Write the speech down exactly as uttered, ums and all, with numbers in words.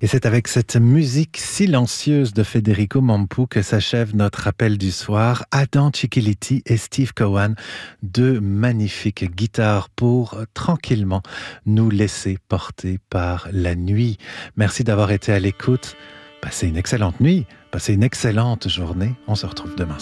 Et c'est avec cette musique silencieuse de Federico Mampu que s'achève notre appel du soir. Adam Cicchiliti et Steve Cowan, deux magnifiques guitares pour euh, tranquillement nous laisser porter par la nuit. Merci d'avoir été à l'écoute. Passez une excellente nuit, passez une excellente journée. On se retrouve demain.